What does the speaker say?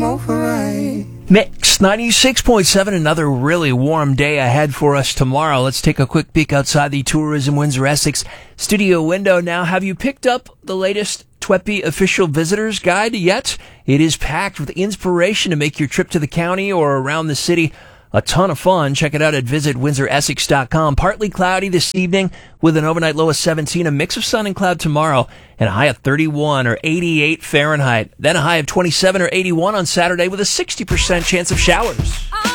come over right. Mix 96.7, another really warm day ahead for us tomorrow. Let's take a quick peek outside the Tourism Windsor Essex studio window now. Have you picked up the latest TWEPI official visitors guide yet? It is packed with inspiration to make your trip to the county or around the city a ton of fun. Check it out at visitwindsoressex.com. Partly cloudy this evening with an overnight low of 17, a mix of sun and cloud tomorrow, and a high of 31 or 88 Fahrenheit. Then a high of 27 or 81 on Saturday with a 60% chance of showers.